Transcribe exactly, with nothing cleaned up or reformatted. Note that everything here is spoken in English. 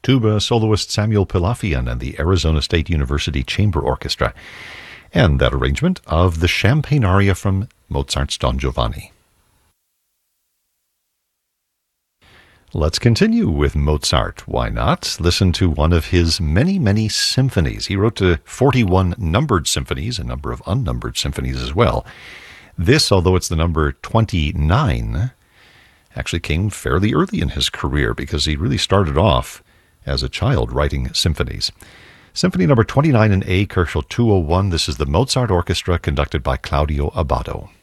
tuba soloist Samuel Pilafian and the Arizona State University Chamber Orchestra, and that arrangement of the Champagne aria from Mozart's Don Giovanni. Let's continue with Mozart. Why not? Listen to one of his many, many symphonies. He wrote uh, forty-one numbered symphonies, a number of unnumbered symphonies as well. This, although it's the number twenty-nine, actually came fairly early in his career because he really started off as a child writing symphonies. Symphony number twenty-nine in A, Kochel two oh one. This is the Mozart Orchestra conducted by Claudio Abbado.